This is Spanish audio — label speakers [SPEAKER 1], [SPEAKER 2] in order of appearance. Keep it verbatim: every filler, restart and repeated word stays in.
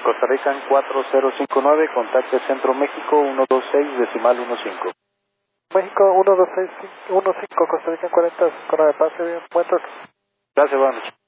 [SPEAKER 1] Costa Rica cuatro cero cinco nueve, contacte Centro México uno dos seis decimal uno cinco.
[SPEAKER 2] México uno dos seis uno cinco, Costa Rica cuarenta, zona de pase, buen toque.
[SPEAKER 1] Gracias, buenas noches.